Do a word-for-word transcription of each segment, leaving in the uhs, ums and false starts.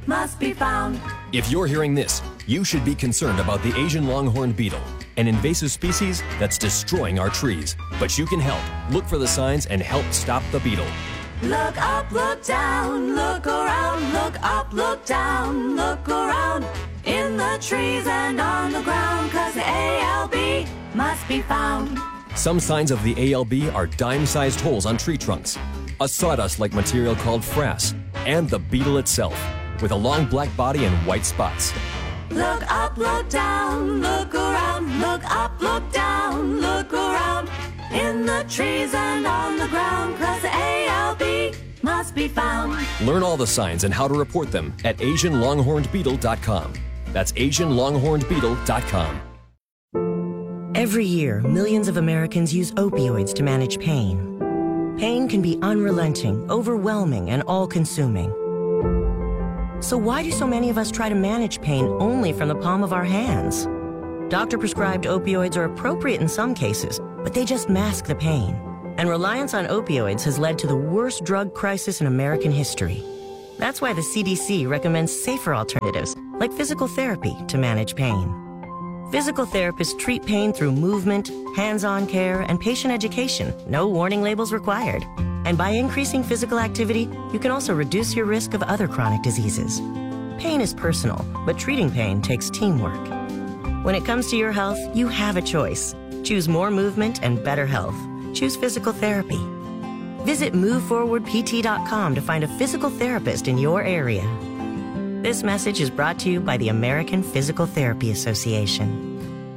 must be found. If you're hearing this, you should be concerned about the Asian longhorn beetle, an invasive species that's destroying our trees. But you can help. Look for the signs and help stop the beetle. Look up, look down, look around, look up, look down, look around, in the trees and on the ground, 'cause the A L B must be found. Some signs of the A L B are dime-sized holes on tree trunks, a sawdust-like material called frass, and the beetle itself, with a long black body and white spots. Look up, look down, look around, look up, look down, look around, in the trees and on the ground, 'cause the A L B must be found. Learn all the signs and how to report them at Asian longhorned beetle dot com. That's Asian longhorned beetle dot com. Every year, millions of Americans use opioids to manage pain. Pain can be unrelenting, overwhelming, and all-consuming. So why do so many of us try to manage pain only from the palm of our hands? Doctor-prescribed opioids are appropriate in some cases, but they just mask the pain. And reliance on opioids has led to the worst drug crisis in American history. That's why the C D C recommends safer alternatives, like physical therapy, to manage pain. Physical therapists treat pain through movement, hands-on care, and patient education. No warning labels required. And by increasing physical activity, you can also reduce your risk of other chronic diseases. Pain is personal, but treating pain takes teamwork. When it comes to your health, you have a choice. Choose more movement and better health. Choose physical therapy. Visit move forward P T dot com to find a physical therapist in your area. This message is brought to you by the American Physical Therapy Association.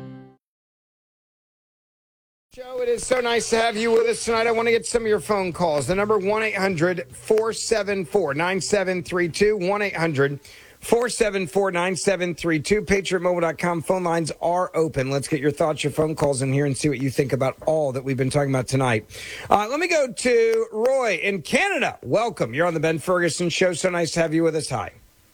Joe, it is so nice to have you with us tonight. I want to get some of your phone calls. The number one eight hundred four seven four nine seven three two, one eight hundred four seven four nine seven three two. patriot mobile dot com phone lines are open. Let's get your thoughts, your phone calls in here and see what you think about all that we've been talking about tonight. Uh, let me go to Roy in Canada. Welcome. You're on the Ben Ferguson Show. So nice to have you with us. Hi.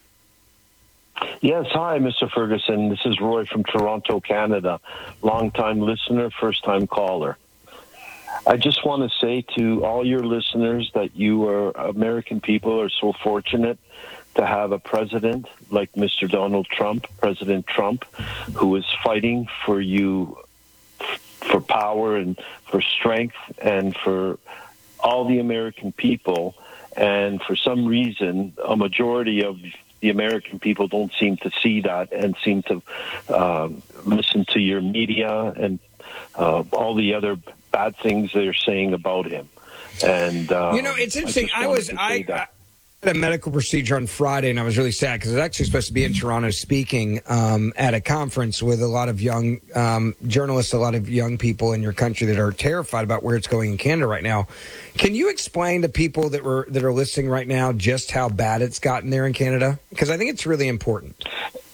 Yes, hi, Mister Ferguson. This is Roy from Toronto, Canada. Long-time listener, first-time caller. I just want to say to all your listeners that you are, American people are so fortunate to have a president like Mister Donald Trump, President Trump, who is fighting for you, for power and for strength and for all the American people. And for some reason, a majority of the American people don't seem to see that and seem to uh, listen to your media and uh, all the other bad things they're saying about him. And uh, you know, it's interesting. I, I was I, I had a medical procedure on Friday, and I was really sad because I was actually supposed to be in Toronto speaking um, at a conference with a lot of young um, journalists, a lot of young people in your country that are terrified about where it's going in Canada right now. Can you explain to people that were that are listening right now just how bad it's gotten there in Canada? Because I think it's really important.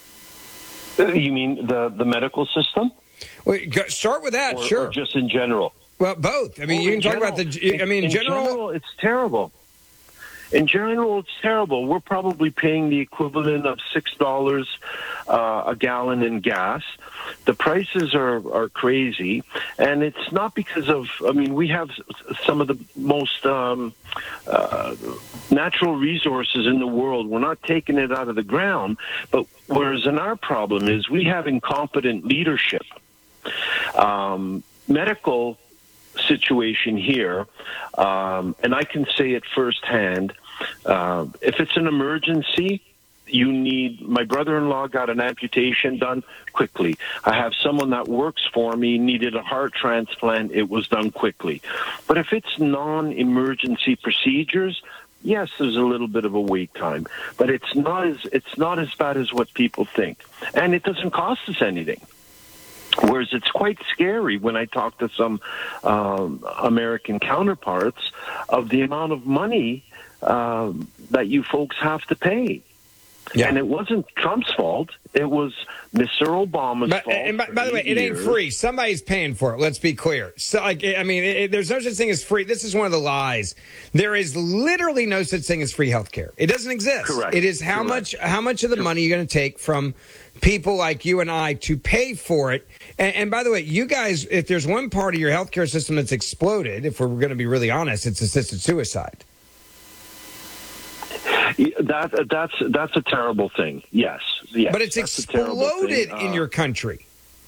You mean the the medical system? Well, go, start with that, or, sure. Or just in general. Well, both. I mean, well, you can talk general, about the. I mean, in general, general, it's terrible. In general, it's terrible. We're probably paying the equivalent of six dollars uh, a gallon in gas. The prices are, are crazy, and it's not because of, I mean, we have some of the most um, uh, natural resources in the world. We're not taking it out of the ground, but whereas in our problem is we have incompetent leadership. Um, medical situation here, um, and I can say it firsthand, uh, if it's an emergency, you need, my brother-in-law got an amputation done quickly. I have someone that works for me, needed a heart transplant, it was done quickly. But if it's non-emergency procedures, yes, there's a little bit of a wait time, but it's not as, it's not as bad as what people think. And it doesn't cost us anything. Whereas it's quite scary when I talk to some um, American counterparts of the amount of money um, that you folks have to pay. Yeah. And it wasn't Trump's fault. It was Mister Obama's but, fault. And by, by the way, it ain't free. Somebody's paying for it. Let's be clear. So, like, I mean, it, it, there's no such thing as free. This is one of the lies. There is literally no such thing as free health care. It doesn't exist. Correct. It is how Correct. much how much of the money you're going to take from people like you and I to pay for it. And, and by the way, you guys, if there's one part of your healthcare system that's exploded, if we're going to be really honest, it's assisted suicide. That that that's that's a terrible thing. Yes, yes. But it's exploded uh, in your country.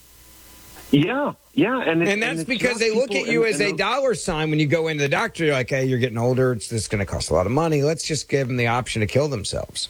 Yeah, yeah, and it, and that's and because they look at you and, as and a dollar sign when you go into the doctor. You're like, hey, you're getting older. It's this is going to cost a lot of money. Let's just give them the option to kill themselves.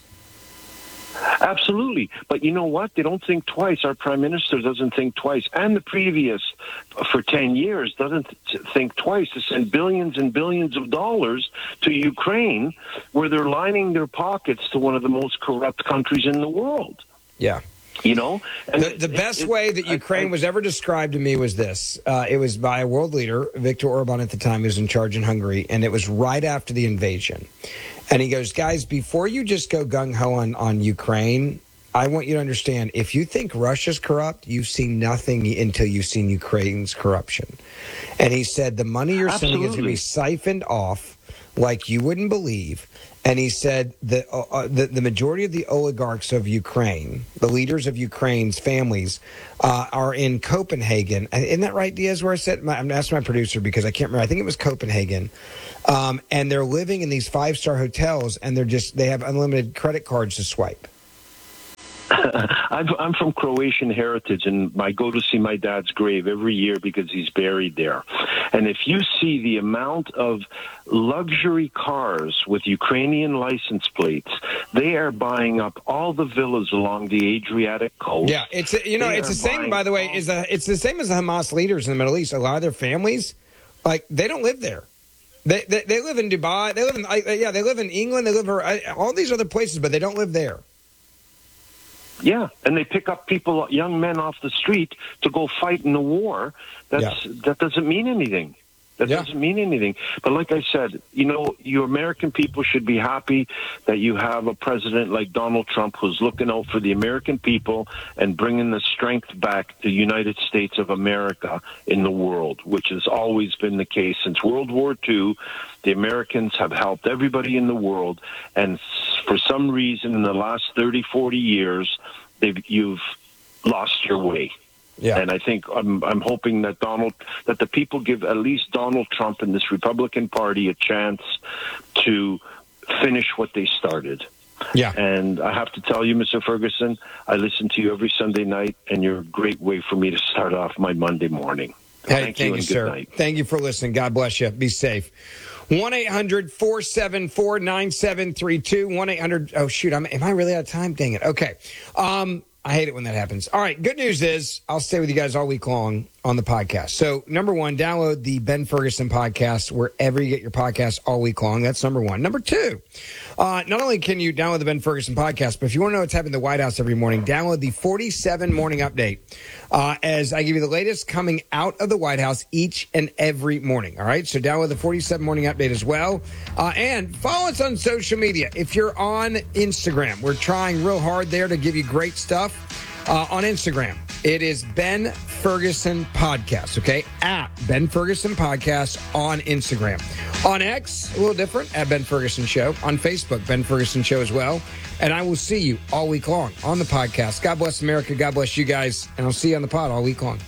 Absolutely. But you know what? They don't think twice. Our prime minister doesn't think twice. And the previous, for ten years, doesn't think twice to send billions and billions of dollars to Ukraine, where they're lining their pockets to one of the most corrupt countries in the world. Yeah. You know? And the, the it, best it, way that Ukraine I, I, was ever described to me was this. Uh, it was by a world leader, Viktor Orban at the time, who was in charge in Hungary, and it was right after the invasion. And he goes, guys, before you just go gung-ho on, on Ukraine, I want you to understand, if you think Russia's corrupt, you've seen nothing until you've seen Ukraine's corruption. And he said the money you're Absolutely. sending is going to be siphoned off like you wouldn't believe. And he said the, uh, the the majority of the oligarchs of Ukraine, the leaders of Ukraine's families, uh, are in Copenhagen. Isn't that right, Diaz, where I said? My, I'm asking my producer because I can't remember. I think it was Copenhagen. Um, and they're living in these five-star hotels, and they're just they have unlimited credit cards to swipe. I'm, I'm from Croatian heritage, and I go to see my dad's grave every year because he's buried there. And if you see the amount of luxury cars with Ukrainian license plates, they are buying up all the villas along the Adriatic coast. Yeah, it's you know they it's the same. By the way, all- is the it's the same as the Hamas leaders in the Middle East. A lot of their families, like they don't live there. They they, they live in Dubai. They live in uh, yeah. They live in England. They live in all these other places, but they don't live there. Yeah, and they pick up people, young men off the street to go fight in the war. That's Yeah. that doesn't mean anything. That Yeah. doesn't mean anything. But like I said, you know, you American people should be happy that you have a president like Donald Trump who's looking out for the American people and bringing the strength back to the United States of America in the world, which has always been the case since World War Two. The Americans have helped everybody in the world, and for some reason in the last thirty, forty years, they've, you've lost your way. Yeah. And I think I'm I'm hoping that Donald that the people give at least Donald Trump and this Republican Party a chance to finish what they started. Yeah. And I have to tell you, Mister Ferguson, I listen to you every Sunday night, and you're a great way for me to start off my Monday morning. Hey, thank, thank you, you, and sir. good night. Thank you for listening. God bless you. Be safe. one eight hundred four seven four nine seven three two. one eight hundred Oh, shoot. I'm, am I really out of time? Dang it. Okay. Um, I hate it when that happens. All right. Good news is I'll stay with you guys all week long on the podcast. So, number one, download the Ben Ferguson podcast wherever you get your podcasts all week long. That's number one. Number two, uh, not only can you download the Ben Ferguson podcast, but if you want to know what's happening in the White House every morning, download the forty-seven Morning Update uh, as I give you the latest coming out of the White House each and every morning. All right. So, download the forty-seven Morning Update as well. Uh, and follow us on social media. If you're on Instagram, we're trying real hard there to give you great stuff. Uh, on Instagram, it is Ben Ferguson Podcast, okay? At Ben Ferguson Podcast on Instagram. On X, a little different, at Ben Ferguson Show. On Facebook, Ben Ferguson Show as well. And I will see you all week long on the podcast. God bless America. God bless you guys. And I'll see you on the pod all week long.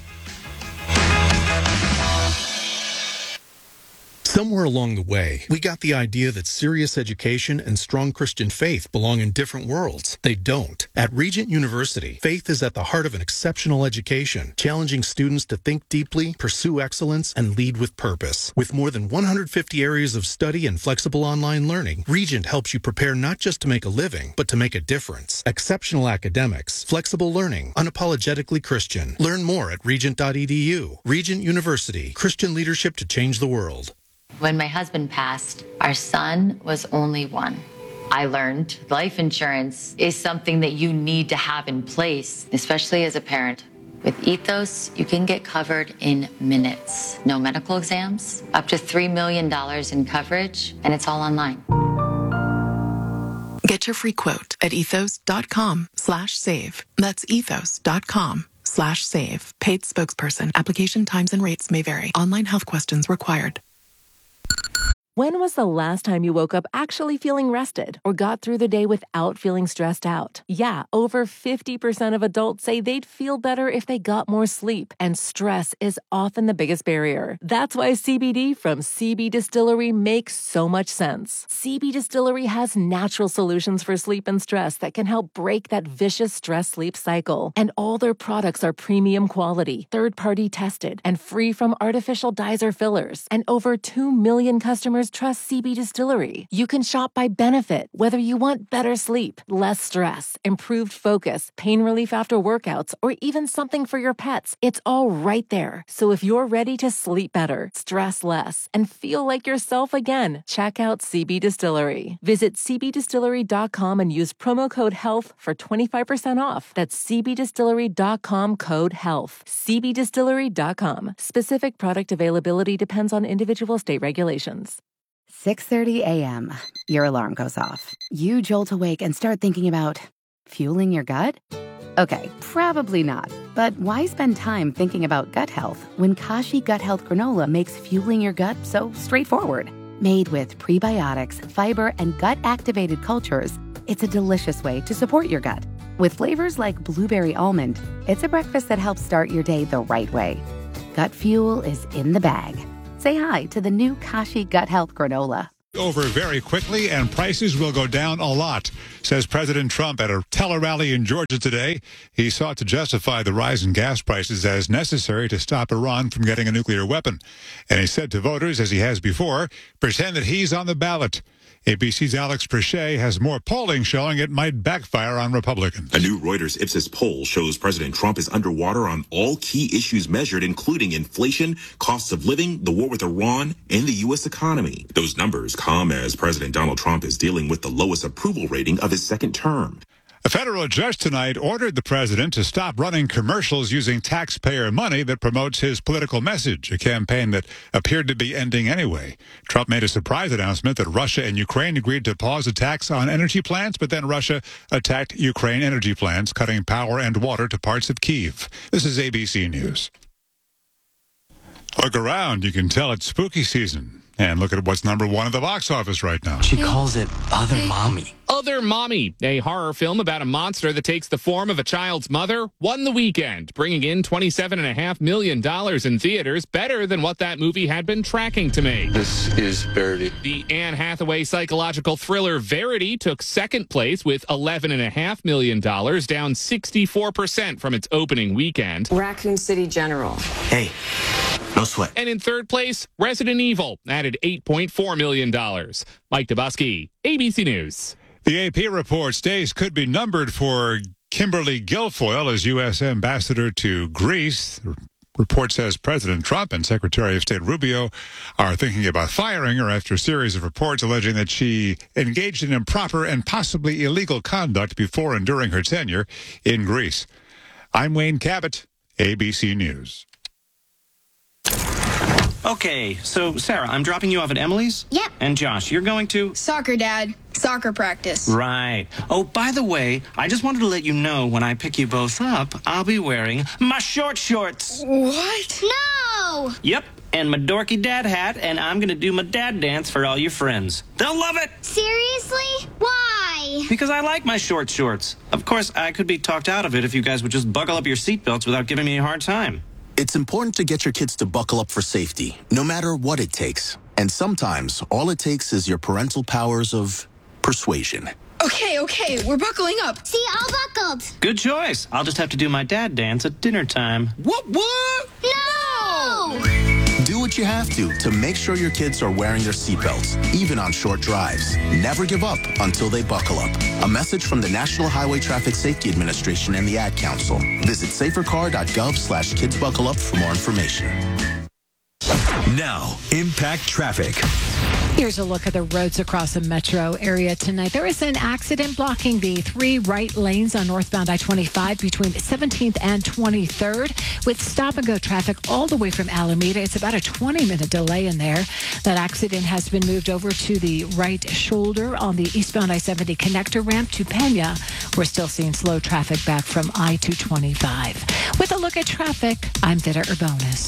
Somewhere along the way, we got the idea that serious education and strong Christian faith belong in different worlds. They don't. At Regent University, faith is at the heart of an exceptional education, challenging students to think deeply, pursue excellence, and lead with purpose. With more than one hundred fifty areas of study and flexible online learning, Regent helps you prepare not just to make a living, but to make a difference. Exceptional academics, flexible learning, unapologetically Christian. Learn more at regent dot e d u. Regent University, Christian leadership to change the world. When my husband passed, our son was only one. I learned life insurance is something that you need to have in place, especially as a parent. With Ethos, you can get covered in minutes. No medical exams, up to three million dollars in coverage, and it's all online. Get your free quote at ethos.com slash save. That's ethos.com slash save. Paid spokesperson. Application times and rates may vary. Online health questions required. When was the last time you woke up actually feeling rested or got through the day without feeling stressed out? Yeah, over fifty percent of adults say they'd feel better if they got more sleep, and stress is often the biggest barrier. That's why C B D from C B Distillery makes so much sense. C B Distillery has natural solutions for sleep and stress that can help break that vicious stress-sleep cycle. And all their products are premium quality, third-party tested, and free from artificial dyes or fillers. And over two million customers trust C B Distillery. You can shop by benefit, whether you want better sleep, less stress, improved focus, pain relief after workouts, or even something for your pets. It's all right there. So if you're ready to sleep better, stress less, and feel like yourself again, check out C B Distillery. Visit c b distillery dot com and use promo code HEALTH for twenty-five percent off. That's c b distillery dot com code HEALTH. c b distillery dot com. Specific product availability depends on individual state regulations. six thirty a.m. Your alarm goes off. You jolt awake and start thinking about fueling your gut? Okay, probably not. But why spend time thinking about gut health when Kashi Gut Health Granola makes fueling your gut so straightforward? Made with prebiotics, fiber, and gut-activated cultures, it's a delicious way to support your gut. With flavors like blueberry almond, it's a breakfast that helps start your day the right way. Gut fuel is in the bag. Say hi to the new Kashi Gut Health Granola. Over very quickly, and prices will go down a lot, says President Trump at a tele-rally in Georgia today. He sought to justify the rise in gas prices as necessary to stop Iran from getting a nuclear weapon. And he said to voters, as he has before, pretend that he's on the ballot. A B C's Alex Perche has more polling showing it might backfire on Republicans. A new Reuters Ipsos poll shows President Trump is underwater on all key issues measured, including inflation, costs of living, the war with Iran, and the U S economy. Those numbers come as President Donald Trump is dealing with the lowest approval rating of his second term. A federal judge tonight ordered the president to stop running commercials using taxpayer money that promotes his political message, a campaign that appeared to be ending anyway. Trump made a surprise announcement that Russia and Ukraine agreed to pause attacks on energy plants, but then Russia attacked Ukraine energy plants, cutting power and water to parts of Kyiv. This is A B C News. Look around. You can tell it's spooky season. And look at what's number one at the box office right now. She calls it Other Mommy. Other Mommy, a horror film about a monster that takes the form of a child's mother, won the weekend, bringing in twenty-seven point five million dollars in theaters, better than what that movie had been tracking to make. This is Verity. The Anne Hathaway psychological thriller Verity took second place with eleven point five million dollars, down sixty-four percent from its opening weekend. Raccoon City General. Hey, no sweat. And in third place, Resident Evil added eight point four million dollars. Mike Dubosky, A B C News. The A P reports days could be numbered for Kimberly Guilfoyle as U S ambassador to Greece. The report says President Trump and Secretary of State Rubio are thinking about firing her after a series of reports alleging that she engaged in improper and possibly illegal conduct before and during her tenure in Greece. I'm Wayne Cabot, A B C News. Okay, so Sarah, I'm dropping you off at Emily's? Yep. And Josh, you're going to? Soccer, Dad. Soccer practice. Right. Oh, by the way, I just wanted to let you know when I pick you both up, I'll be wearing my short shorts. What? No! Yep, and my dorky dad hat, and I'm going to do my dad dance for all your friends. They'll love it! Seriously? Why? Because I like my short shorts. Of course, I could be talked out of it if you guys would just buckle up your seatbelts without giving me a hard time. It's important to get your kids to buckle up for safety, no matter what it takes. And sometimes, all it takes is your parental powers of persuasion. Okay, okay, we're buckling up. See, all buckled. Good choice. I'll just have to do my dad dance at dinner time. What, what? No! Do what you have to to make sure your kids are wearing their seatbelts, even on short drives. Never give up until they buckle up. A message from the National Highway Traffic Safety Administration and the Ad Council. Visit safercar.gov slash kids buckle up for more information. Now, Impact Traffic. Here's a look at the roads across the metro area tonight. There is an accident blocking the three right lanes on northbound I twenty-five between seventeenth and twenty-third with stop-and-go traffic all the way from Alameda. It's about a twenty-minute delay in there. That accident has been moved over to the right shoulder on the eastbound I seventy connector ramp to Pena. We're still seeing slow traffic back from I two twenty-five. With a look at traffic, I'm Vida Urbonis.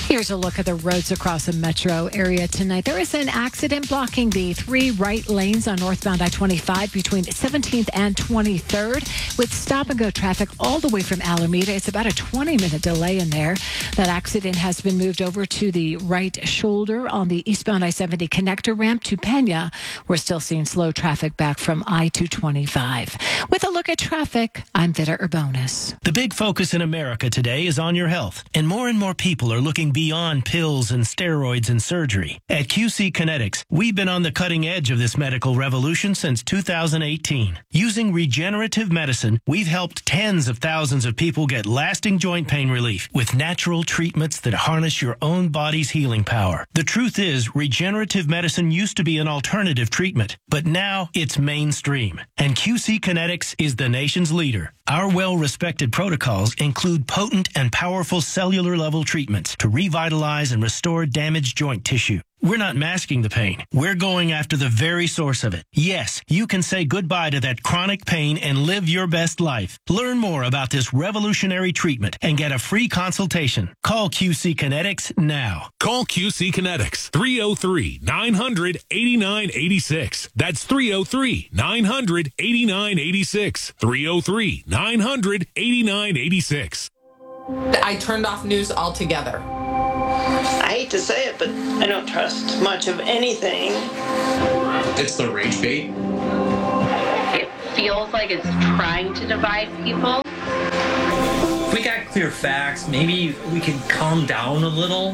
Here's a look at the roads across the metro area tonight. There is an accident blocking the three right lanes on northbound I twenty-five between seventeenth and twenty-third with stop-and-go traffic all the way from Alameda. It's about a twenty-minute delay in there. That accident has been moved over to the right shoulder on the eastbound I seventy connector ramp to Pena. We're still seeing slow traffic back from I two twenty-five. With a look at traffic, I'm Vita Urbonis. The big focus in America today is on your health, and more and more people are looking beyond pills and steroids and surgery. At Q C Kinetics, we've been on the cutting edge of this medical revolution since two thousand eighteen. Using regenerative medicine, we've helped tens of thousands of people get lasting joint pain relief with natural treatments that harness your own body's healing power. The truth is, regenerative medicine used to be an alternative treatment, but now it's mainstream. And Q C Kinetics is the nation's leader. Our well-respected protocols include potent and powerful cellular-level treatments to revitalize and restore damaged joint tissue. We're not masking the pain. We're going after the very source of it. Yes, you can say goodbye to that chronic pain and live your best life. Learn more about this revolutionary treatment and get a free consultation. Call Q C Kinetics now. Call Q C Kinetics, three oh three, nine hundred, eighty-nine eighty-six. That's three oh three, nine hundred, eighty-nine eighty-six. three oh three, nine hundred, eighty-nine eighty-six. I turned off news altogether. I hate to say it, but I don't trust much of anything. It's the rage bait. It feels like it's trying to divide people. If we got clear facts, maybe we could calm down a little.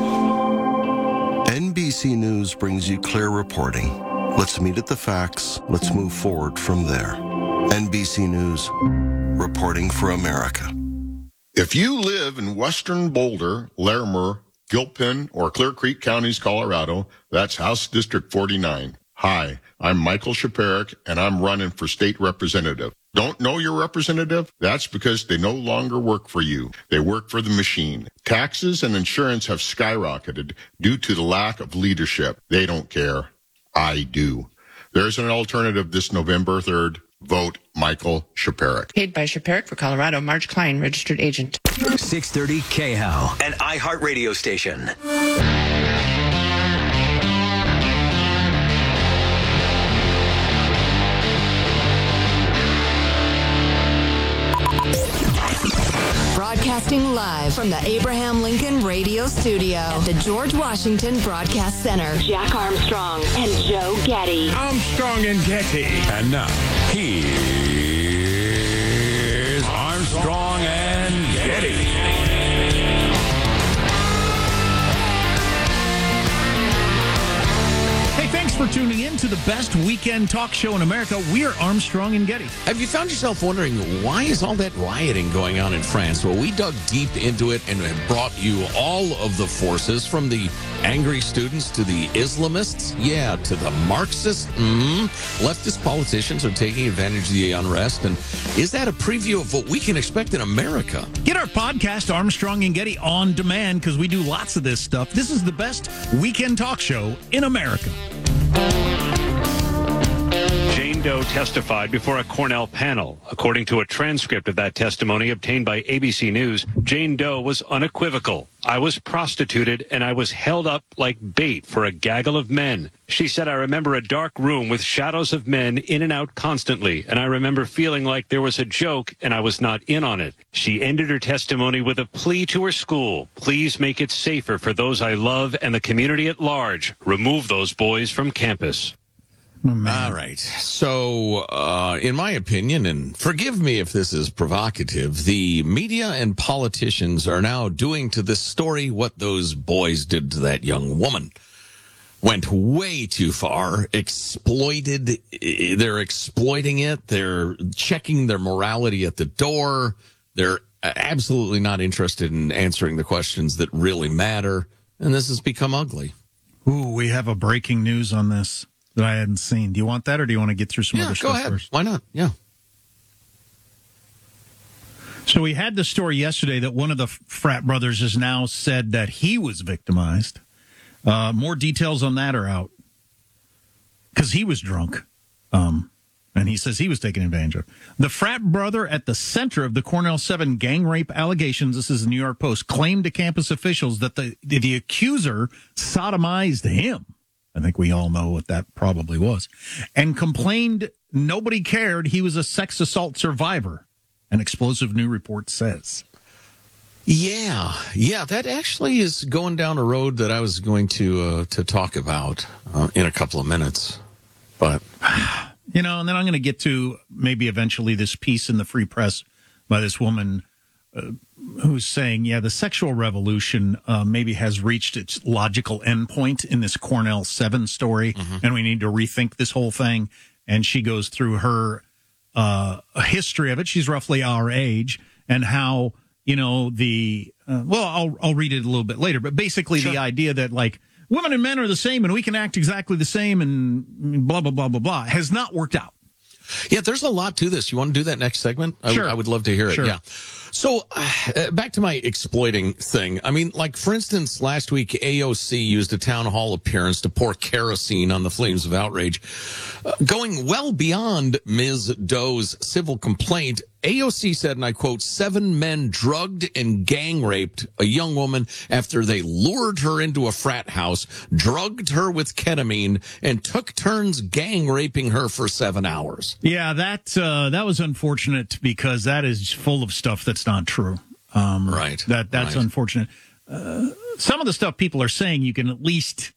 N B C News brings you clear reporting. Let's meet at the facts. Let's move forward from there. N B C News, reporting for America. If you live in western Boulder, Larimer, Gilpin, or Clear Creek counties, Colorado, that's House District forty-nine. Hi, I'm Michael Shaparik, and I'm running for state representative. Don't know your representative? That's because they no longer work for you. They work for the machine. Taxes and insurance have skyrocketed due to the lack of leadership. They don't care. I do. There's an alternative this November third. Vote Michael Shaparik. Paid by Shaparik for Colorado. Marge Klein, registered agent. six thirty K H O W, an iHeart radio station. Broadcasting live from the Abraham Lincoln Radio Studio at the George Washington Broadcast Center. Jack Armstrong and Joe Getty. Armstrong and Getty. And now, here's Armstrong and Getty. Thanks for tuning in to the best weekend talk show in America. We're Armstrong and Getty. Have you found yourself wondering, why is all that rioting going on in France? Well, we dug deep into it and have brought you all of the forces, from the angry students to the Islamists, yeah, to the Marxists. Mm-hmm. Leftist politicians are taking advantage of the unrest. And is that a preview of what we can expect in America? Get our podcast, Armstrong and Getty, on demand, because we do lots of this stuff. This is the best weekend talk show in America. Jane Doe testified before a Cornell panel. According to a transcript of that testimony obtained by A B C News, Jane Doe was unequivocal. I was prostituted and I was held up like bait for a gaggle of men. She said, I remember a dark room with shadows of men in and out constantly, and I remember feeling like there was a joke and I was not in on it. She ended her testimony with a plea to her school. Please make it safer for those I love and the community at large. Remove those boys from campus. All right. So, uh, in my opinion, and forgive me if this is provocative, the media and politicians are now doing to this story what those boys did to that young woman. Went way too far, exploited, they're exploiting it, they're checking their morality at the door, they're absolutely not interested in answering the questions that really matter, and this has become ugly. Ooh, we have a breaking news on this that I hadn't seen. Do you want that, or do you want to get through some yeah, other go stuff ahead. first? Why not? Yeah. So we had the story yesterday that one of the frat brothers has now said that he was victimized. Uh, more details on that are out, because he was drunk. Um, And he says he was taken advantage of. The frat brother at the center of the Cornell seven gang rape allegations, this is the New York Post, claimed to campus officials that the, the accuser sodomized him. I think we all know what that probably was. And complained nobody cared he was a sex assault survivor, an explosive new report says. Yeah, yeah, that actually is going down a road that I was going to uh, to talk about uh, in a couple of minutes. But... You know, and then I'm going to get to maybe eventually this piece in the Free Press by this woman uh, who's saying, yeah, the sexual revolution uh, maybe has reached its logical endpoint in this Cornell seven story, mm-hmm. and we need to rethink this whole thing. And she goes through her uh, history of it. She's roughly our age, and how, you know, the, uh, well, I'll, I'll read it a little bit later, but basically sure. the idea that, like, women and men are the same and we can act exactly the same and blah, blah, blah, blah, blah, has not worked out. Yeah, there's a lot to this. You want to do that next segment? I, sure. I would love to hear it. Sure. Yeah. So uh, back to my exploiting thing. I mean, like, for instance, last week, A O C used a town hall appearance to pour kerosene on the flames of outrage. Uh, going well beyond Miz Doe's civil complaint, A O C said, and I quote, seven men drugged and gang raped a young woman after they lured her into a frat house, drugged her with ketamine, and took turns gang raping her for seven hours. Yeah, that uh, that was unfortunate because that is full of stuff that's not true. Um, right. That That's right. unfortunate. Uh, some of the stuff people are saying, you can at least,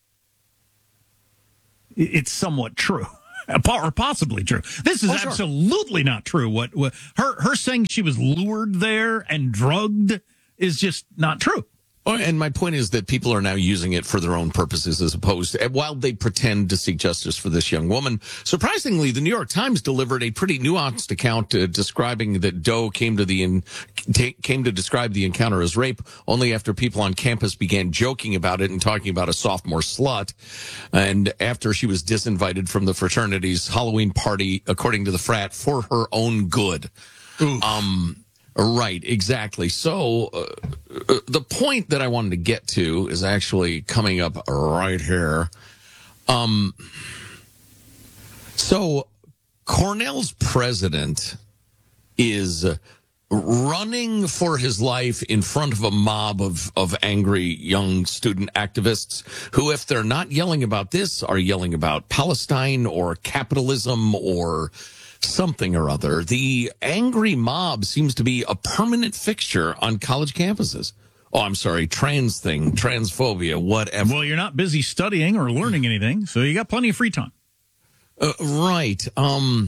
it's somewhat true. Or possibly true. This is oh, sure. absolutely not true. What, what her her saying she was lured there and drugged is just not true. Oh, and my point is that people are now using it for their own purposes as opposed to, while they pretend to seek justice for this young woman. Surprisingly, the New York Times delivered a pretty nuanced account uh, describing that Doe came to the in, t- came to describe the encounter as rape only after people on campus began joking about it and talking about a sophomore slut. And after she was disinvited from the fraternity's Halloween party, according to the frat, for her own good. Oof. Um, Right, exactly. So uh, the point that I wanted to get to is actually coming up right here. Um, so Cornell's president is running for his life in front of a mob of, of angry young student activists who, if they're not yelling about this, are yelling about Palestine or capitalism or something or other. The angry mob seems to be a permanent fixture on college campuses. Oh, I'm sorry, trans thing, transphobia, whatever. Well, you're not busy studying or learning anything, so you got plenty of free time. Uh, right. Um,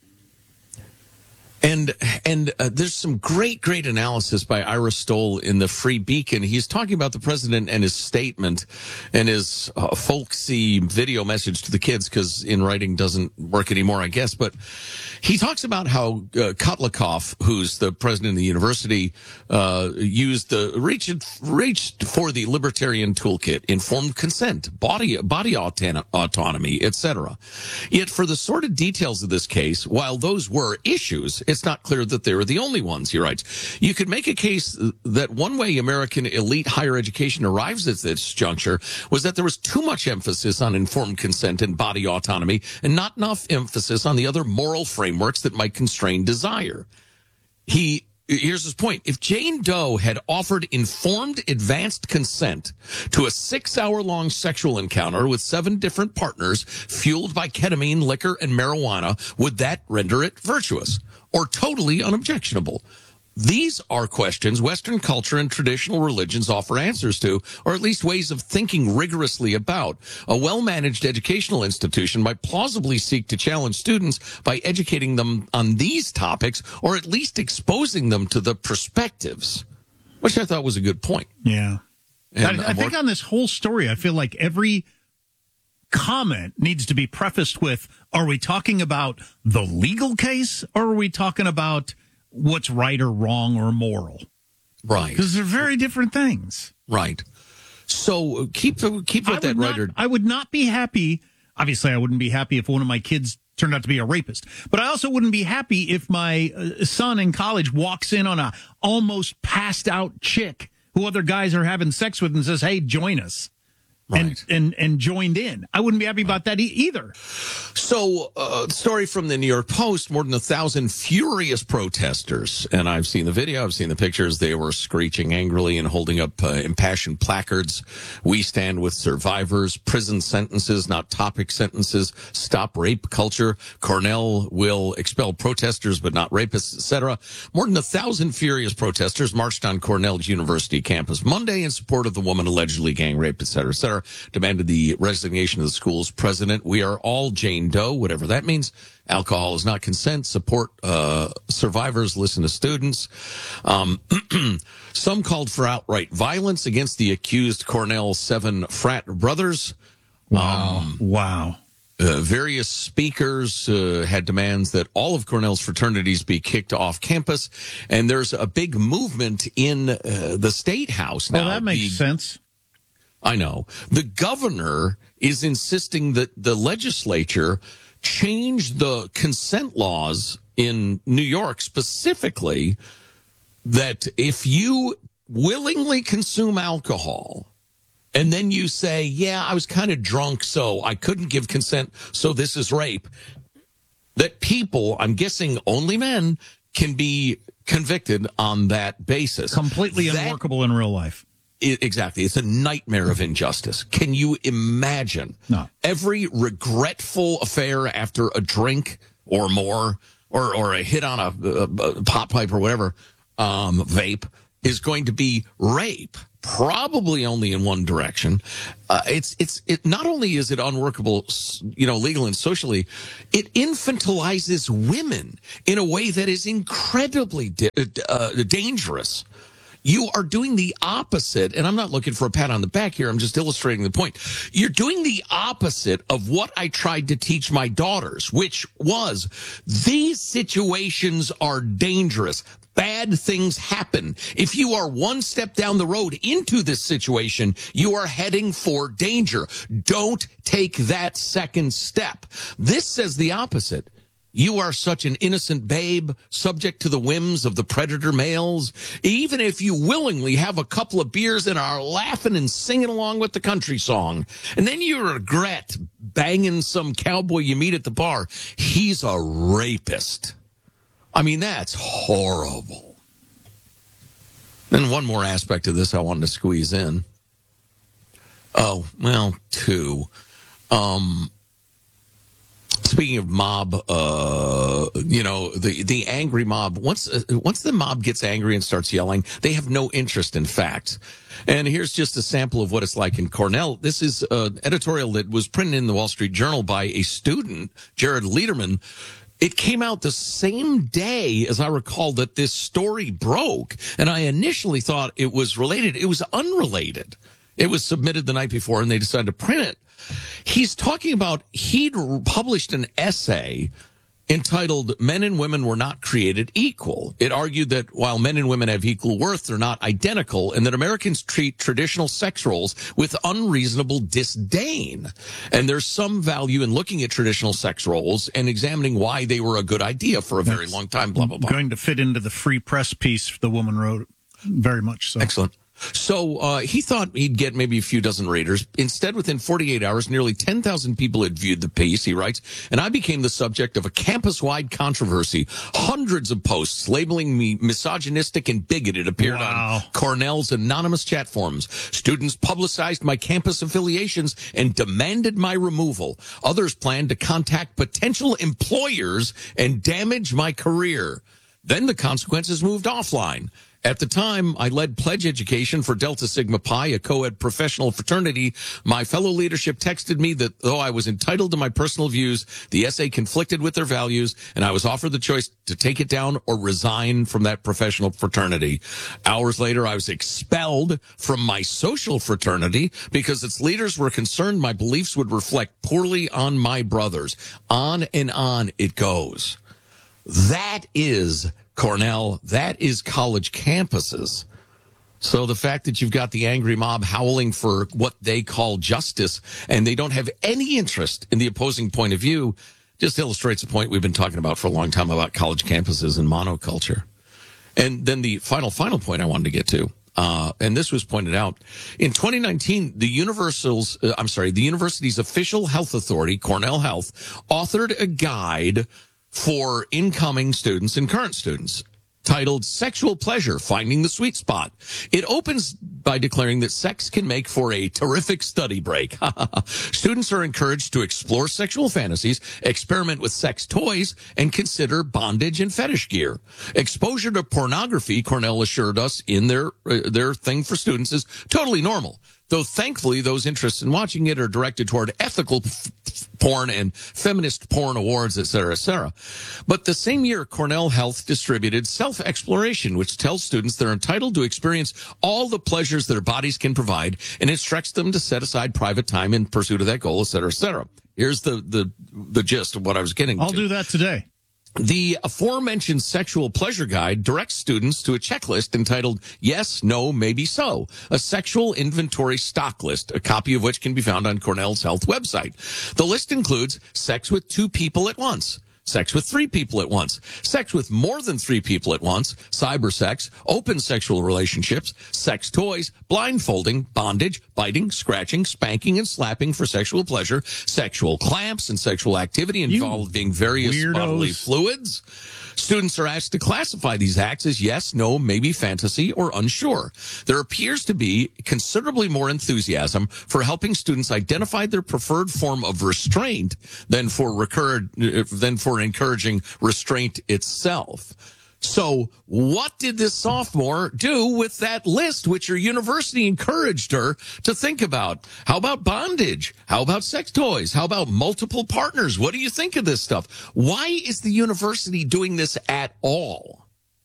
and and uh, there's some great, great analysis by Ira Stoll in the Free Beacon. He's talking about the president and his statement and his uh, folksy video message to the kids, because in writing doesn't work anymore, I guess. But he talks about how uh, Kotlikoff, who's the president of the university, uh, used the reached reached for the libertarian toolkit, informed consent, body body auton- autonomy, et cetera. Yet for the sordid details of this case, while those were issues, it's not clear that they were the only ones, he writes. You could make a case that one way American elite higher education arrives at this juncture was that there was too much emphasis on informed consent and body autonomy and not enough emphasis on the other moral frameworks that might constrain desire. He Here's his point. If Jane Doe had offered informed advanced consent to a six-hour-long sexual encounter with seven different partners fueled by ketamine, liquor, and marijuana, would that render it virtuous or totally unobjectionable? These are questions Western culture and traditional religions offer answers to, or at least ways of thinking rigorously about. A well-managed educational institution might plausibly seek to challenge students by educating them on these topics, or at least exposing them to the perspectives, which I thought was a good point. Yeah. And I, I think on this whole story, I feel like every comment needs to be prefaced with, are we talking about the legal case, or are we talking about what's right or wrong or moral? Right. Because they're very different things. Right. So uh, keep keep what that not, writer. I would not be happy. Obviously, I wouldn't be happy if one of my kids turned out to be a rapist. But I also wouldn't be happy if my uh, son in college walks in on a almost passed out chick who other guys are having sex with and says, hey, join us. and, Right. and and joined in. I wouldn't be happy about that e- either. So, uh, story from the New York Post, more than a thousand furious protesters. And I've seen the video, I've seen the pictures. They were screeching angrily and holding up uh, impassioned placards. We stand with survivors, prison sentences, not topic sentences, stop rape culture. Cornell will expel protesters, but not rapists, et cetera. More than a thousand furious protesters marched on Cornell's University campus Monday in support of the woman allegedly gang raped, et cetera, et cetera. Demanded the resignation of the school's president. We are all Jane Doe, whatever that means. Alcohol is not consent. Support uh, survivors. Listen to students. Um, some called for outright violence against the accused Cornell seven frat brothers. Wow. Um, wow. Uh, various speakers uh, had demands that all of Cornell's fraternities be kicked off campus. And there's a big movement in uh, the State House now. Well, that makes the, sense. I know. The governor is insisting that the legislature change the consent laws in New York specifically, that if you willingly consume alcohol and then you say, yeah, I was kind of drunk, so I couldn't give consent, so this is rape, that people, I'm guessing only men, can be convicted on that basis. Completely That- unworkable in real life. It, exactly. It's a nightmare of injustice. Can you imagine no. every regretful affair after a drink or more, or, or a hit on a, a, a pop pipe or whatever, um, vape, is going to be rape? Probably only in one direction. Uh, it's it's it. Not only is it unworkable, you know, legal and socially, it infantilizes women in a way that is incredibly di- uh, dangerous. You are doing the opposite, and I'm not looking for a pat on the back here. I'm just illustrating the point. You're doing the opposite of what I tried to teach my daughters, which was these situations are dangerous. Bad things happen. If you are one step down the road into this situation, you are heading for danger. Don't take that second step. This says the opposite. You are such an innocent babe, subject to the whims of the predator males. Even if you willingly have a couple of beers and are laughing and singing along with the country song, and then you regret banging some cowboy you meet at the bar, he's a rapist. I mean, that's horrible. Then one more aspect of this I wanted to squeeze in. Oh, well, two. Um... Speaking of mob, uh, you know, the, the angry mob, once, uh, once the mob gets angry and starts yelling, they have no interest in facts. And here's just a sample of what it's like in Cornell. This is an editorial that was printed in the Wall Street Journal by a student, Jared Lederman. It came out the same day, as I recall, that this story broke. And I initially thought it was related. It was unrelated. It was submitted the night before, and they decided to print it. He's talking about, he'd published an essay entitled Men and Women Were Not Created Equal. It argued that while men and women have equal worth, they're not identical, and that Americans treat traditional sex roles with unreasonable disdain. And there's some value in looking at traditional sex roles and examining why they were a good idea for a very That's long time, blah, blah, blah. Going to fit into the free press piece the woman wrote, very much so. Excellent. So uh, he thought he'd get maybe a few dozen readers. Instead, within forty-eight hours, nearly ten thousand people had viewed the piece, he writes, and I became the subject of a campus-wide controversy. Hundreds of posts labeling me misogynistic and bigoted appeared Wow. on Cornell's anonymous chat forums. Students publicized my campus affiliations and demanded my removal. Others planned to contact potential employers and damage my career. Then the consequences moved offline. At the time, I led pledge education for Delta Sigma Pi, a co-ed professional fraternity. My fellow leadership texted me that though I was entitled to my personal views, the essay conflicted with their values, and I was offered the choice to take it down or resign from that professional fraternity. Hours later, I was expelled from my social fraternity because its leaders were concerned my beliefs would reflect poorly on my brothers. On and on it goes. That is Cornell. That is college campuses. So the fact that you've got the angry mob howling for what they call justice and they don't have any interest in the opposing point of view just illustrates the point we've been talking about for a long time about college campuses and monoculture. And then the final, final point I wanted to get to. Uh, and this was pointed out in twenty nineteen, the Universal's, uh, I'm sorry, the university's official health authority, Cornell Health, authored a guide for incoming students and current students titled Sexual Pleasure, Finding the Sweet Spot. It opens by declaring that sex can make for a terrific study break. Students are encouraged to explore sexual fantasies, experiment with sex toys, and consider bondage and fetish gear. Exposure to pornography, Cornell assured us in their uh, their thing for students, is totally normal. Though thankfully those interested in watching it are directed toward ethical f- f- porn and feminist porn awards, et cetera, et cetera. But the same year, Cornell Health distributed Self-Exploration, which tells students they're entitled to experience all the pleasures their bodies can provide and instructs them to set aside private time in pursuit of that goal, et cetera, et cetera. Here's the, the, the gist of what I was getting I'll to. do that today. The aforementioned sexual pleasure guide directs students to a checklist entitled Yes, No, Maybe So, a sexual inventory stock list, a copy of which can be found on Cornell's Health website. The list includes sex with two people at once, sex with three people at once, sex with more than three people at once, cyber sex, open sexual relationships, sex toys, blindfolding, bondage, biting, scratching, spanking, and slapping for sexual pleasure, sexual clamps and sexual activity involving various weirdos. bodily fluids. Students are asked to classify these acts as yes, no, maybe fantasy, or unsure. There appears to be considerably more enthusiasm for helping students identify their preferred form of restraint than for recurred, than for encouraging restraint itself. So what did this sophomore do with that list, which her university encouraged her to think about? How about bondage? How about sex toys? How about multiple partners? What do you think of this stuff? Why is the university doing this at all?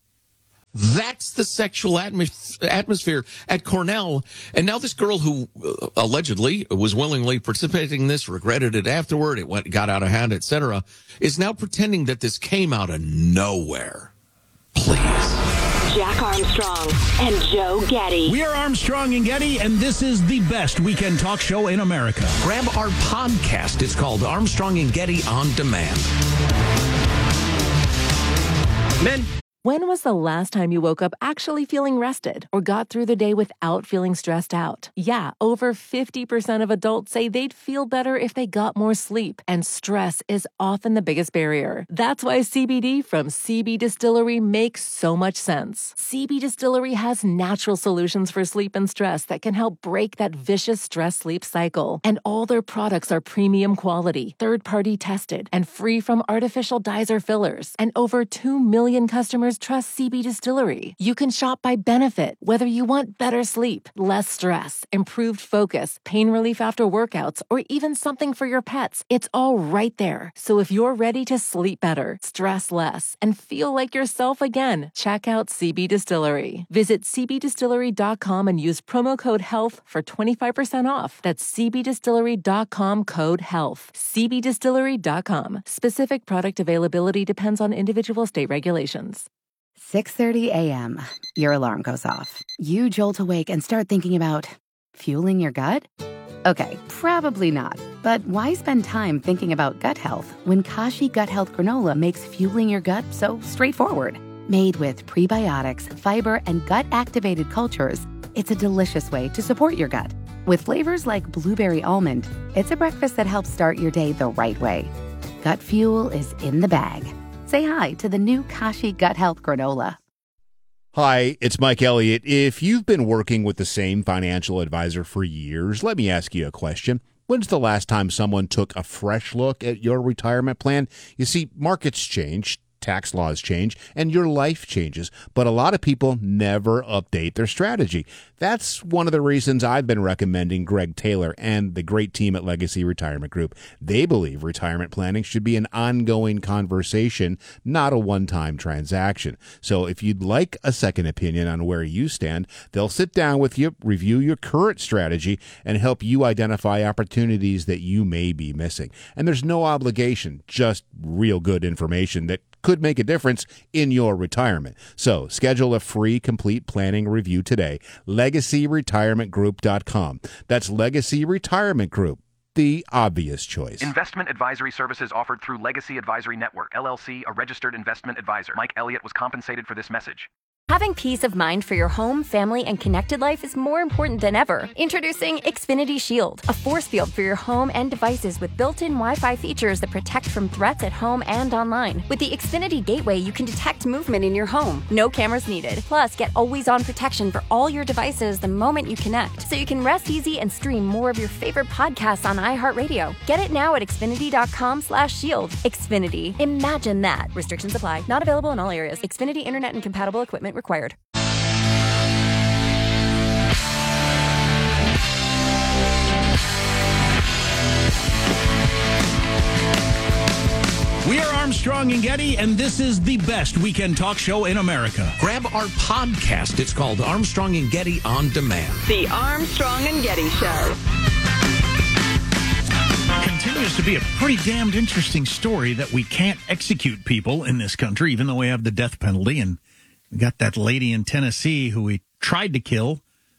That's the sexual atmos- atmosphere at Cornell. And now this girl who uh, allegedly was willingly participating in this, regretted it afterward, it went, got out of hand, et cetera, is now pretending that this came out of nowhere. Please. Jack Armstrong and Joe Getty. We are Armstrong and Getty, and this is the best weekend talk show in America. Grab our podcast. It's called Armstrong and Getty On Demand. Men. When was the last time you woke up actually feeling rested or got through the day without feeling stressed out? Yeah, over fifty percent of adults say they'd feel better if they got more sleep, and stress is often the biggest barrier. That's why C B D from C B Distillery makes so much sense. C B Distillery has natural solutions for sleep and stress that can help break that vicious stress-sleep cycle. And all their products are premium quality, third-party tested, and free from artificial dyes or fillers. And over two million customers trust C B Distillery. You can shop by benefit, whether you want better sleep, less stress, improved focus, pain relief after workouts, or even something for your pets. It's all right there. So if you're ready to sleep better, stress less, and feel like yourself again, check out C B Distillery. Visit c b distillery dot com and use promo code HEALTH for twenty-five percent off. That's c b distillery dot com code HEALTH. c b distillery dot com. Specific product availability depends on individual state regulations. six thirty a.m. Your alarm goes off. You jolt awake and start thinking about fueling your gut? Okay, probably not. But why spend time thinking about gut health when Kashi Gut Health Granola makes fueling your gut so straightforward? Made with prebiotics, fiber, and gut-activated cultures, it's a delicious way to support your gut. With flavors like blueberry almond, it's a breakfast that helps start your day the right way. Gut fuel is in the bag. Say hi to the new Kashi Gut Health Granola. Hi, it's Mike Elliott. If you've been working with the same financial advisor for years, let me ask you a question. When's the last time someone took a fresh look at your retirement plan? You see, markets change, tax laws change, and your life changes, but a lot of people never update their strategy. That's one of the reasons I've been recommending Greg Taylor and the great team at Legacy Retirement Group. They believe retirement planning should be an ongoing conversation, not a one-time transaction. So if you'd like a second opinion on where you stand, they'll sit down with you, review your current strategy, and help you identify opportunities that you may be missing. And there's no obligation, just real good information that could make a difference in your retirement. So schedule a free complete planning review today. legacy retirement group dot com. That's Legacy Retirement Group, the obvious choice. Investment advisory services offered through Legacy Advisory Network, L L C, a registered investment advisor. Mike Elliott was compensated for this message. Having peace of mind for your home, family, and connected life is more important than ever. Introducing Xfinity Shield, a force field for your home and devices with built-in Wi-Fi features that protect from threats at home and online. With the Xfinity Gateway, you can detect movement in your home. No cameras needed. Plus, get always-on protection for all your devices the moment you connect, so you can rest easy and stream more of your favorite podcasts on iHeartRadio. Get it now at Xfinity.com slash shield. Xfinity. Imagine that. Restrictions apply. Not available in all areas. Xfinity Internet and compatible equipment required. We are Armstrong and Getty, and this is the best weekend talk show in America. Grab our podcast. It's called Armstrong and Getty On Demand. The Armstrong and Getty Show. Continues to be a pretty damned interesting story that we can't execute people in this country, even though we have the death penalty. And we got that lady in Tennessee who we tried to kill,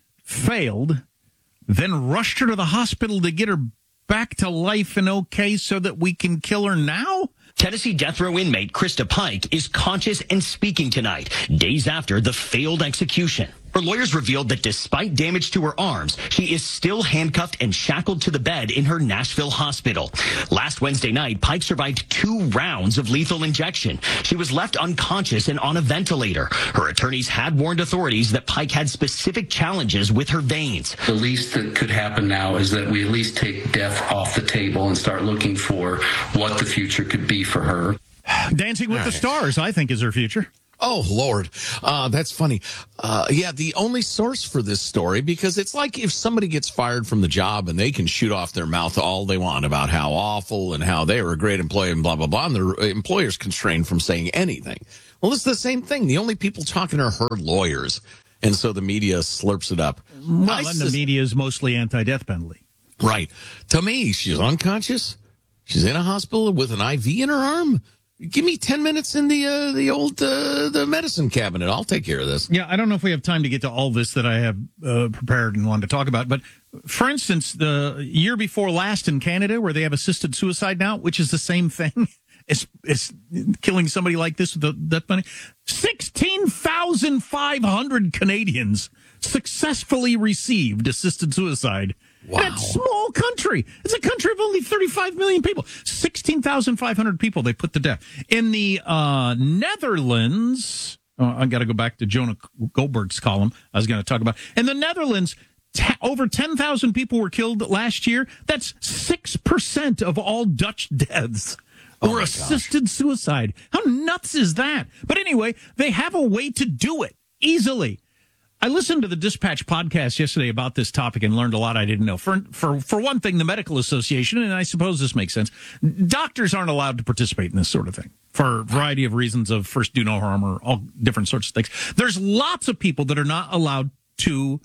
failed, then rushed her to the hospital to get her back to life and okay so that we can kill her now? Tennessee death row inmate Krista Pike is conscious and speaking tonight, days after the failed execution. Her lawyers revealed that despite damage to her arms, she is still handcuffed and shackled to the bed in her Nashville hospital. Last Wednesday night, Pike survived two rounds of lethal injection. She was left unconscious and on a ventilator. Her attorneys had warned authorities that Pike had specific challenges with her veins. The least that could happen now is that we at least take death off the table and start looking for what the future could be for her. Dancing with All the right. Stars, I think, is her future. Oh, Lord. Uh, that's funny. Uh, yeah, the only source for this story, because it's like if somebody gets fired from the job and they can shoot off their mouth all they want about how awful and how they were a great employee and blah, blah, blah, and their employer's constrained from saying anything. Well, it's the same thing. The only people talking are her lawyers, and so the media slurps it up. Well, I and sus- the media is mostly anti-death penalty. Right. To me, she's unconscious. She's in a hospital with an I V in her arm. Give me ten minutes in the uh, the old uh, the medicine cabinet. I'll take care of this. Yeah, I don't know if we have time to get to all this that I have uh, prepared and wanted to talk about. But, for instance, the year before last in Canada, where they have assisted suicide now, which is the same thing as, as killing somebody like this with the death penalty, sixteen thousand five hundred Canadians successfully received assisted suicide. Wow. In that small country. It's a country of only thirty-five million people. sixteen thousand five hundred people they put to death. In the uh, Netherlands, oh, I got to go back to Jonah Goldberg's column I was going to talk about. In the Netherlands, t- over ten thousand people were killed last year. That's six percent of all Dutch deaths. Oh Or assisted suicide. How nuts is that? But anyway, they have a way to do it easily. I listened to the Dispatch podcast yesterday about this topic and learned a lot I didn't know. For for for one thing, the Medical Association, and I suppose this makes sense, doctors aren't allowed to participate in this sort of thing for a variety of reasons of first do no harm or all different sorts of things. There's lots of people that are not allowed to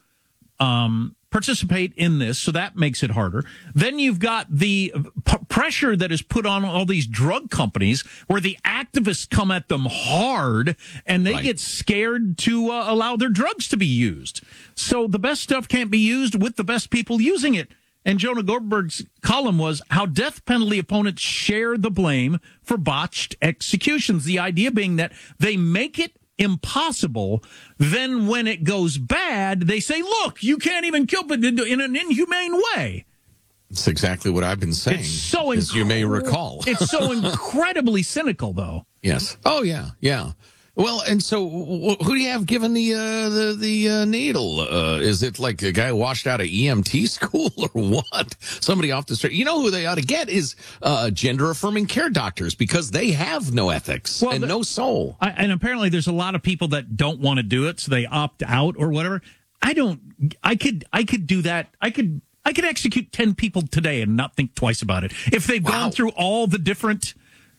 um, participate in this, so that makes it harder. Then you've got the p- pressure that is put on all these drug companies where the activists come at them hard and they Right. get scared to uh, allow their drugs to be used. So the best stuff can't be used with the best people using it. And Jonah Goldberg's column was how death penalty opponents share the blame for botched executions. The idea being that they make it impossible. Then when it goes bad, they say, look, you can't even kill but in an inhumane way. That's exactly what I've been saying. It's so as you may incre- recall. It's so incredibly cynical, though. Yes. Oh, yeah. Yeah. Well, and so wh- who do you have given the uh, the the uh, needle? Uh, is it like a guy washed out of E M T school or what? Somebody off the street. You know who they ought to get is uh, gender affirming care doctors, because they have no ethics Well, and the- no soul. I, and apparently there's a lot of people that don't want to do it, so they opt out or whatever. I don't. I could. I could do that. I could. I could execute ten people today and not think twice about it if they've Wow. gone through all the different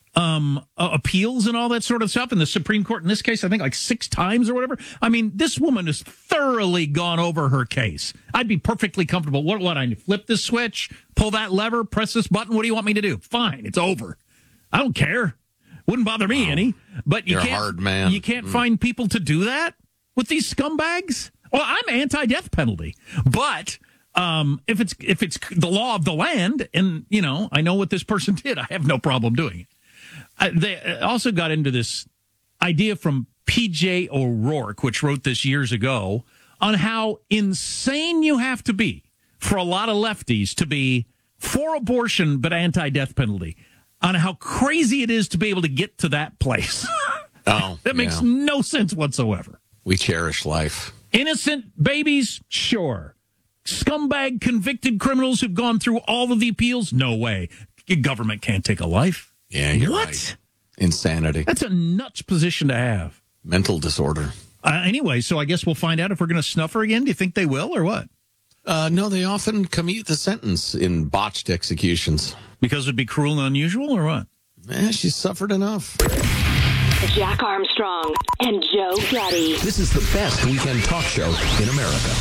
um uh, appeals and all that sort of stuff in the Supreme Court in this case, I think like six times or whatever. I mean, this woman has thoroughly gone over her case. I'd be perfectly comfortable. What what I flip this switch, pull that lever, press this button, what do you want me to do? Fine, it's over. I don't care. Wouldn't bother me Wow. any. But you You're a can't hard man. you can't Mm. find people to do that with these scumbags. Well, I'm anti-death penalty, but um if it's if it's the law of the land and, you know, I know what this person did, I have no problem doing it. Uh, they also got into this idea from P J O'Rourke, which wrote this years ago, on how insane you have to be for a lot of lefties to be for abortion but anti-death penalty, on how crazy it is to be able to get to that place. Oh, that makes yeah. no sense whatsoever. We cherish life. Innocent babies, sure. Scumbag convicted criminals who've gone through all of the appeals, no way. Government can't take a life. Yeah, you're what? right. Insanity. That's a nuts position to have. Mental disorder. Uh, anyway, so I guess we'll find out if we're going to snuff her again. Do you think they will or what? Uh, no, they often commute the sentence in botched executions. Because it'd be cruel and unusual or what? Eh, she's suffered enough. Jack Armstrong and Joe Getty. This is the best weekend talk show in America.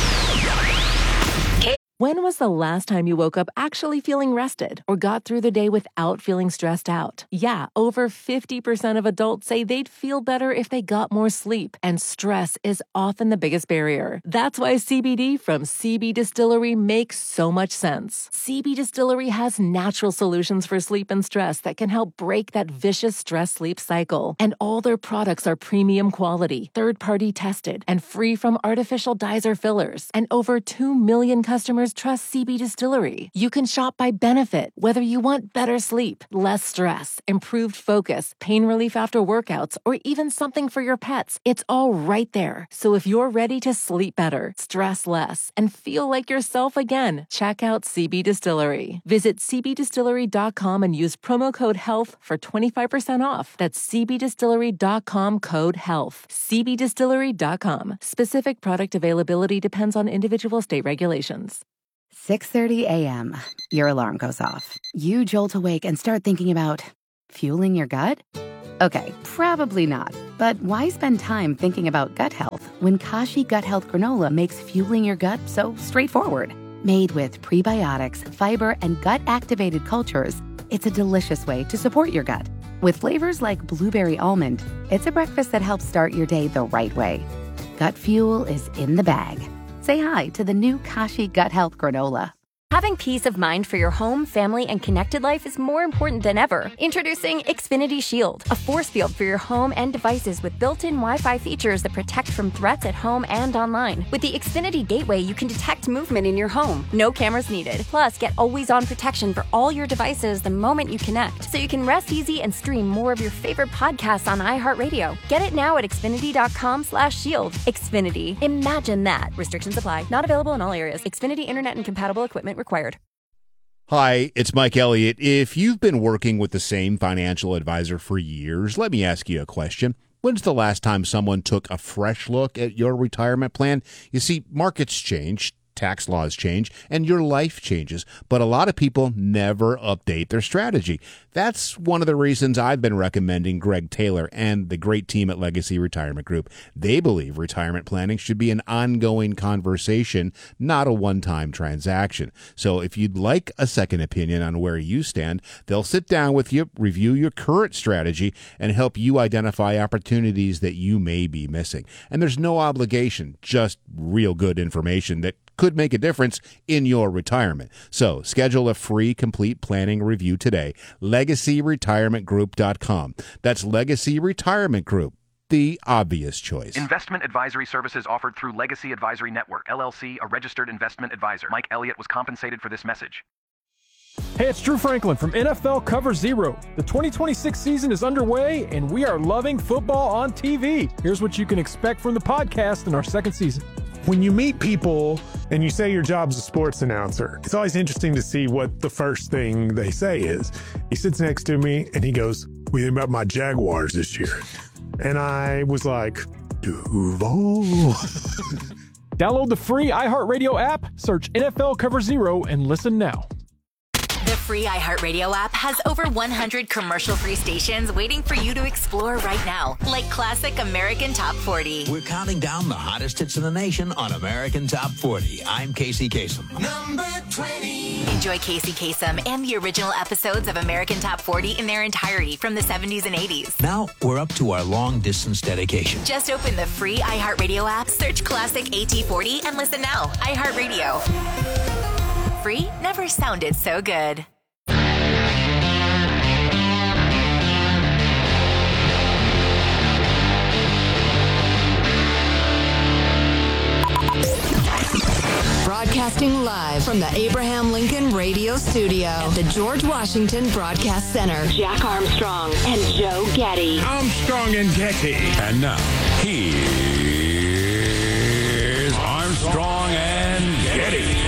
When was the last time you woke up actually feeling rested or got through the day without feeling stressed out? Yeah, over fifty percent of adults say they'd feel better if they got more sleep, and stress is often the biggest barrier. That's why C B D from C B Distillery makes so much sense. C B Distillery has natural solutions for sleep and stress that can help break that vicious stress-sleep cycle. And all their products are premium quality, third-party tested, and free from artificial dyes or fillers. And over two million customers trust C B Distillery. You can shop by benefit, whether you want better sleep, less stress, improved focus, pain relief after workouts, or even something for your pets. It's all right there. So if you're ready to sleep better, stress less, and feel like yourself again, check out C B Distillery. Visit c b distillery dot com and use promo code HEALTH for twenty-five percent off. That's c b distillery dot com code HEALTH. c b distillery dot com. Specific product availability depends on individual state regulations. six thirty a.m. Your alarm goes off. You jolt awake and start thinking about fueling your gut? Okay, probably not. But why spend time thinking about gut health when Kashi Gut Health Granola makes fueling your gut so straightforward? Made with prebiotics, fiber, and gut-activated cultures, it's a delicious way to support your gut. With flavors like blueberry almond, it's a breakfast that helps start your day the right way. Gut fuel is in the bag. Say hi to the new Kashi Gut Health Granola. Having peace of mind for your home, family, and connected life is more important than ever. Introducing Xfinity Shield, a force field for your home and devices with built-in Wi-Fi features that protect from threats at home and online. With the Xfinity Gateway, you can detect movement in your home. No cameras needed. Plus, get always-on protection for all your devices the moment you connect, so you can rest easy and stream more of your favorite podcasts on iHeartRadio. Get it now at xfinity dot com slash shield. Xfinity. Imagine that. Restrictions apply. Not available in all areas. Xfinity Internet and compatible equipment required. Hi, it's Mike Elliott. If you've been working with the same financial advisor for years, let me ask you a question. When's the last time someone took a fresh look at your retirement plan? You see, markets change, tax laws change, and your life changes, but a lot of people never update their strategy. That's one of the reasons I've been recommending Greg Taylor and the great team at Legacy Retirement Group. They believe retirement planning should be an ongoing conversation, not a one-time transaction. So if you'd like a second opinion on where you stand, they'll sit down with you, review your current strategy, and help you identify opportunities that you may be missing. And there's no obligation, just real good information that could make a difference in your retirement. So schedule a free complete planning review today. legacy retirement group dot com. That's Legacy Retirement Group, the obvious choice. Investment advisory services offered through Legacy Advisory Network, L L C, a registered investment advisor. Mike Elliott was compensated for this message. Hey, it's Drew Franklin from N F L Cover Zero. The twenty twenty-six season is underway, and we are loving football on T V. Here's what you can expect from the podcast in our second season. When you meet people and you say your job's a sports announcer, it's always interesting to see what the first thing they say is. He sits next to me and he goes, "What do you think about my Jaguars this year?" And I was like, Duval. Download the free iHeartRadio app, search N F L Cover Zero, and listen now. The free iHeartRadio app has over one hundred commercial-free stations waiting for you to explore right now, like classic American Top forty. We're counting down the hottest hits in the nation on American Top forty. I'm Casey Kasem. Number twenty. Enjoy Casey Kasem and the original episodes of American Top forty in their entirety from the seventies and eighties. Now we're up to our long-distance dedication. Just open the free iHeartRadio app, search classic A T forty, and listen now. iHeartRadio. Free never sounded so good. Broadcasting live from the Abraham Lincoln Radio Studio at the George Washington Broadcast Center. Jack Armstrong and Joe Getty. Armstrong and Getty. And now, here's Armstrong and Getty.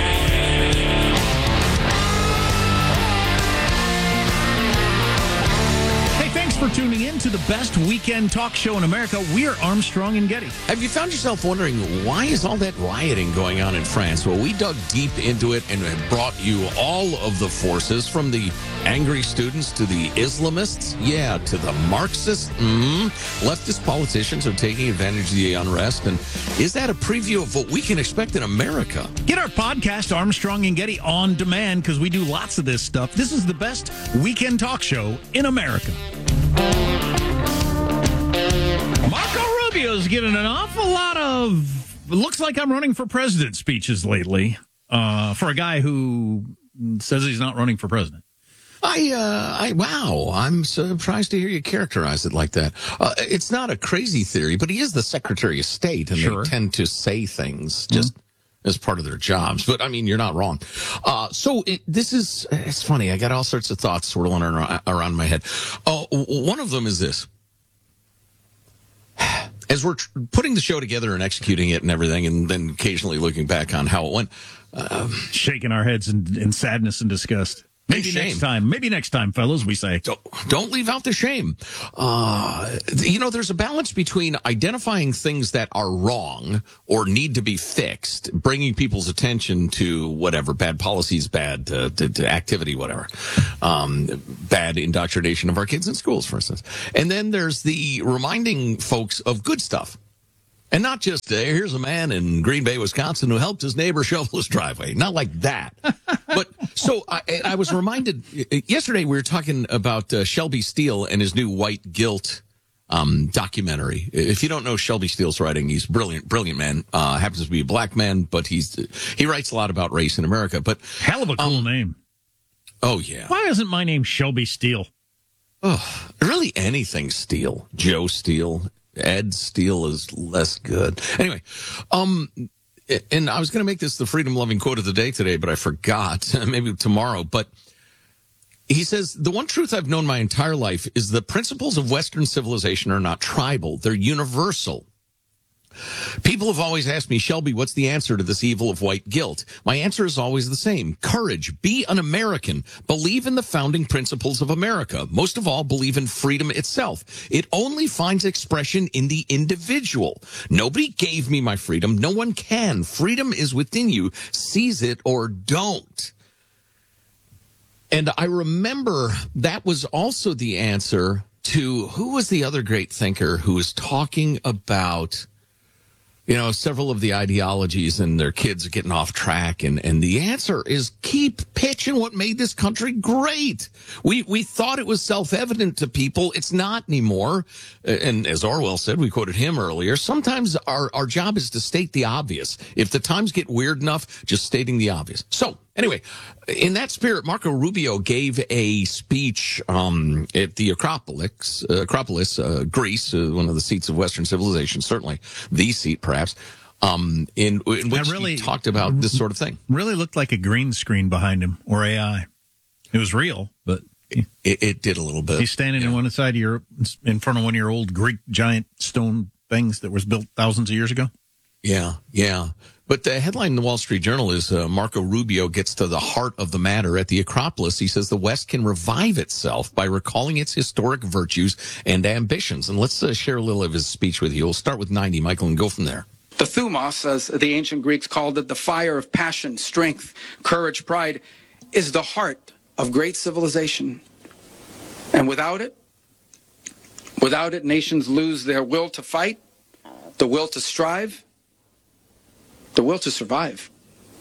Thanks for tuning in to the best weekend talk show in America. We're Armstrong and Getty. Have you found yourself wondering, why is all that rioting going on in France? Well, we dug deep into it and have brought you all of the forces, from the angry students to the Islamists, yeah, to the Marxists. Mm-hmm. Leftist politicians are taking advantage of the unrest. And is that a preview of what we can expect in America? Get our podcast, Armstrong and Getty, on demand, because we do lots of this stuff. This is the best weekend talk show in America. Marco Rubio's getting an awful lot of, looks like I'm running for president speeches lately, uh, for a guy who says he's not running for president. I, uh, I, wow, I'm surprised to hear you characterize it like that. Uh, it's not a crazy theory, but he is the Secretary of State, and sure. They tend to say things just mm-hmm. as part of their jobs. But, I mean, you're not wrong. Uh, so it, this is, it's funny. I got all sorts of thoughts swirling around, around my head. Uh, one of them is this. As we're tr- putting the show together and executing it and everything, and then occasionally looking back on how it went. Um, Shaking our heads in, in sadness and disgust. Maybe next time. Maybe next time, fellas, we say. Don't, don't leave out the shame. Uh, you know, there's a balance between identifying things that are wrong or need to be fixed, bringing people's attention to whatever, bad policies, bad uh, to, to activity, whatever, um, bad indoctrination of our kids in schools, for instance. And then there's the reminding folks of good stuff. And not just, uh, here's a man in Green Bay, Wisconsin, who helped his neighbor shovel his driveway. Not like that. But so I, I was reminded, yesterday we were talking about uh, Shelby Steele and his new White Guilt um, documentary. If you don't know Shelby Steele's writing, he's brilliant, brilliant man. Uh, happens to be a black man, but he's he writes a lot about race in America. But hell of a cool um, name. Oh, yeah. Why isn't my name Shelby Steele? Oh, really anything Steele. Joe Steele. Ed Steele is less good. Anyway, um, and I was going to make this the freedom-loving quote of the day today, but I forgot. Maybe tomorrow. But he says, the one truth I've known my entire life is the principles of Western civilization are not tribal. They're universal. People have always asked me, Shelby, what's the answer to this evil of white guilt? My answer is always the same. Courage. Be an American. Believe in the founding principles of America. Most of all, believe in freedom itself. It only finds expression in the individual. Nobody gave me my freedom. No one can. Freedom is within you. Seize it or don't. And I remember that was also the answer to, who was the other great thinker who was talking about, you know, several of the ideologies and their kids are getting off track. And, and the answer is keep pitching what made this country great. We we thought it was self-evident to people. It's not anymore. And as Orwell said, we quoted him earlier, sometimes our, our job is to state the obvious. If the times get weird enough, just stating the obvious. So anyway, in that spirit, Marco Rubio gave a speech um, at the Acropolis, uh, Acropolis, uh, Greece, uh, one of the seats of Western civilization, certainly the seat, perhaps, um, in, in which really, he talked about this sort of thing. Really looked like a green screen behind him, or A I. It was real, but it, it, it did a little bit. He's standing yeah. in one side of your, in front of one of your old Greek giant stone things that was built thousands of years ago. Yeah, yeah. But the headline in the Wall Street Journal is uh, Marco Rubio gets to the heart of the matter at the Acropolis. He says the West can revive itself by recalling its historic virtues and ambitions. And let's uh, share a little of his speech with you. We'll start with ninety, Michael, and go from there. The thumos, as the ancient Greeks called it, the fire of passion, strength, courage, pride, is the heart of great civilization. And without it, without it, nations lose their will to fight, the will to strive, the will to survive.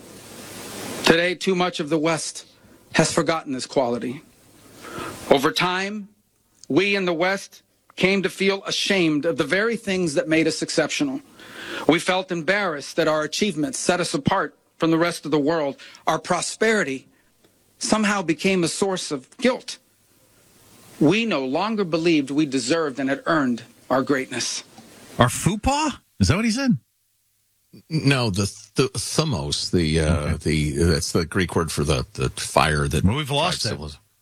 Today, too much of the West has forgotten this quality. Over time, we in the West came to feel ashamed of the very things that made us exceptional. We felt embarrassed that our achievements set us apart from the rest of the world. Our prosperity somehow became a source of guilt. We no longer believed we deserved and had earned our greatness. Our fupa? Is that what he said? No, the th- thumos, the uh, okay. the that's the Greek word for the, the fire that well, we've lost it.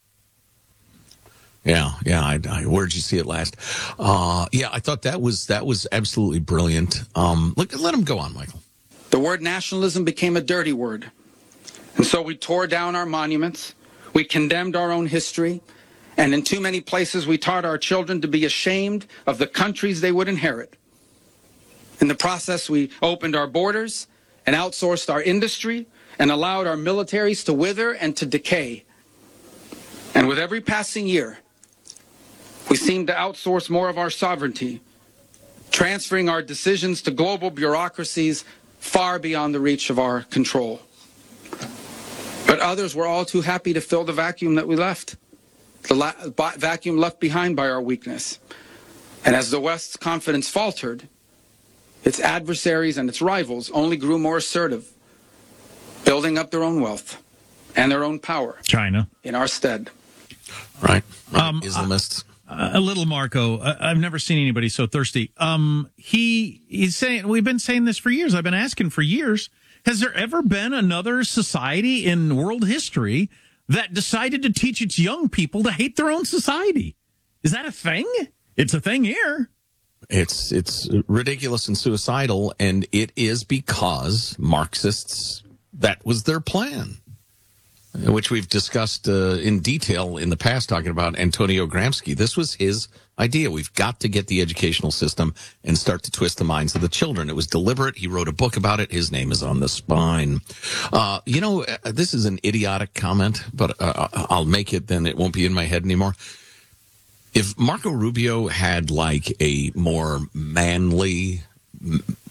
Yeah, yeah. I, I, where did you see it last? Uh, yeah, I thought that was that was absolutely brilliant. Um, look, let him go on, Michael. The word nationalism became a dirty word, and so we tore down our monuments. We condemned our own history, and in too many places, we taught our children to be ashamed of the countries they would inherit. In the process, we opened our borders and outsourced our industry and allowed our militaries to wither and to decay. And with every passing year, we seem to outsource more of our sovereignty, transferring our decisions to global bureaucracies far beyond the reach of our control. But others were all too happy to fill the vacuum that we left, the la- vacuum left behind by our weakness. And as the West's confidence faltered, its adversaries and its rivals only grew more assertive, building up their own wealth and their own power. China. In our stead. Right. right. Um, Islamists. Uh, a little Marco. I, I've never seen anybody so thirsty. Um, he he's saying, we've been saying this for years. I've been asking for years. Has there ever been another society in world history that decided to teach its young people to hate their own society? Is that a thing? It's a thing here. It's it's ridiculous and suicidal, and it is because Marxists, that was their plan, which we've discussed uh, in detail in the past, talking about Antonio Gramsci. This was his idea. We've got to get the educational system and start to twist the minds of the children. It was deliberate. He wrote a book about it. His name is on the spine. Uh, you know, this is an idiotic comment, but uh, I'll make it, then it won't be in my head anymore. If Marco Rubio had like a more manly